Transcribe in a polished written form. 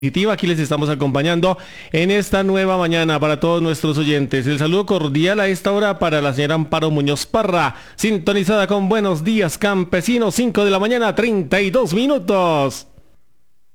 Aquí les estamos acompañando en esta nueva mañana para todos nuestros oyentes. El saludo cordial a esta hora para la señora Amparo Muñoz Parra, sintonizada con Buenos Días Campesinos, 5 de la mañana, 32 minutos.